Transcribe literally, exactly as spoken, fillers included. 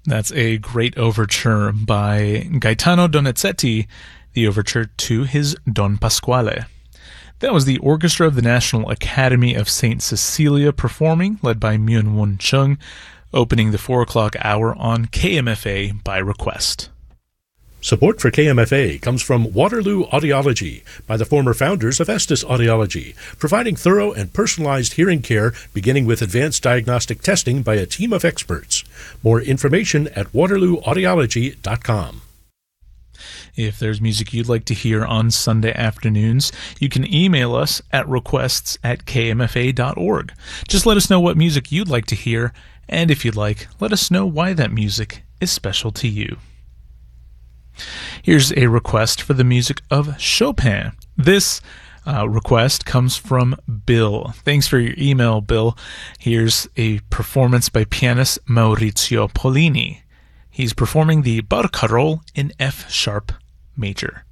That's a great overture by Gaetano Donizetti, the overture to his Don Pasquale. That was the Orchestra of the National Academy of Saint Cecilia performing, led by Myung-Whun Chung, opening the four o'clock hour on K M F A by request. Support for K M F A comes from Waterloo Audiology by the former founders of Estes Audiology, providing thorough and personalized hearing care beginning with advanced diagnostic testing by a team of experts. More information at waterloo audiology dot com. If there's music you'd like to hear on Sunday afternoons, you can email us at requests at k m f a dot org. Just let us know what music you'd like to hear, and if you'd like, let us know why that music is special to you. Here's a request for the music of Chopin. This uh, request comes from Bill. Thanks for your email, Bill. Here's a performance by pianist Maurizio Pollini. He's performing the Barcarolle in F sharp major.